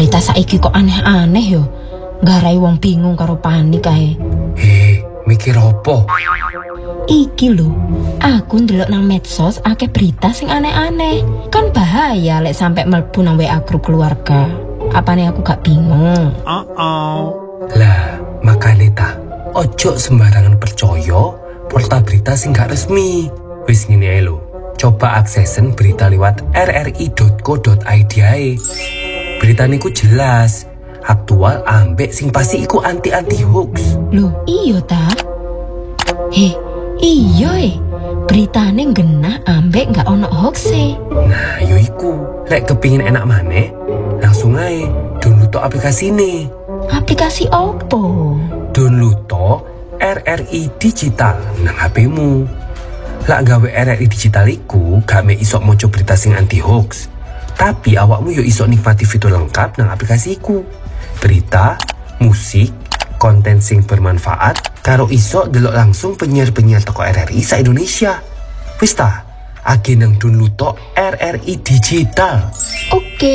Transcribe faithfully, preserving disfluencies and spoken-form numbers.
Berita saiki kok aneh-aneh yo. Garai wong bingung karo panik kae. Hei, mikir opo? Iki lho, aku ndelok nang medsos akeh berita sing aneh-aneh. Kan bahaya lek sampai mlebu nang W A grup keluarga. Apane aku gak bingung. Uh-oh. Lah, makane ta, ojo sembarangan percaya portal berita sing gak resmi. Wis ngene ae lho. Coba aksesen berita lewat r r i dot co dot i d ae. Berita niku jelas, aktual ambek sing pasti iku anti-anti hoax. Loh, iya ta? Heh, iya eh. Beritane genah ambek gak ono hoax e. Nah, yo iku. Lek kepingin enak maneh, langsung ae download to aplikasi ini. Aplikasi opo? Download to R R I Digital nang H P-mu. Lak gawe R R I Digital iku gak mek iso maca berita sing anti hoax. Tapi awakmu yo iso nikmati fitur lengkap nang aplikasi iku. Berita, musik, konten sing bermanfaat, karo iso delok langsung penyiar-penyiar toko R R I sa-Indonesia. Wis ta, agi nang download to R R I Digital. Oke.